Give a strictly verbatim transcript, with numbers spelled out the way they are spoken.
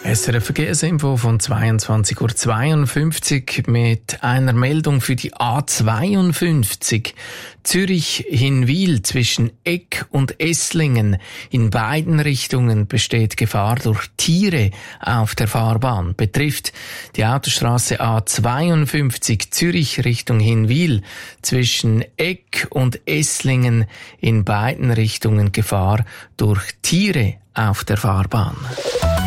S R F Verkehrsinfo von zweiundzwanzig Uhr zweiundfünfzig mit einer Meldung für die A zweiundfünfzig Zürich-Hinwil zwischen Egg und Esslingen. In beiden Richtungen besteht Gefahr durch Tiere auf der Fahrbahn. Betrifft die Autostrasse A zweiundfünfzig Zürich Richtung Hinwil zwischen Egg und Esslingen. In beiden Richtungen Gefahr durch Tiere auf der Fahrbahn.